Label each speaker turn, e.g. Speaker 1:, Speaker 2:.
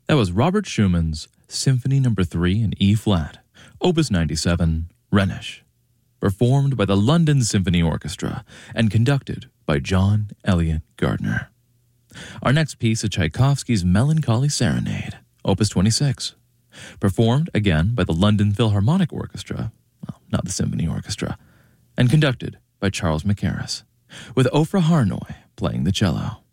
Speaker 1: That was Robert Schumann's Symphony No. 3 in E-flat, Opus 97, Rhenish, performed by the London Symphony Orchestra and conducted by John Elliott Gardner. Our next piece is Tchaikovsky's Melancholy Serenade, Opus 26, performed again by the London Philharmonic Orchestra, well, not the Symphony Orchestra, and conducted by Charles Mackerras, with Ofra Harnoy playing the cello.